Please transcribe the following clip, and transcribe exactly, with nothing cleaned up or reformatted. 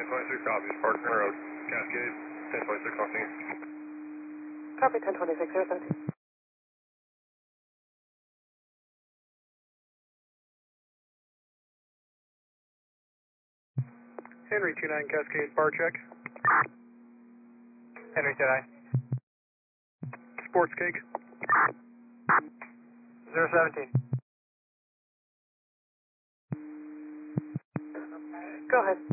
ten twenty-six copies, Parker Road, Cascade, ten twenty-six on scene. Copy, ten twenty-six, zero seventeen. Henry two nine Cascade, bar check. Henry two nine. Sports cake. zero seventeen. Go ahead.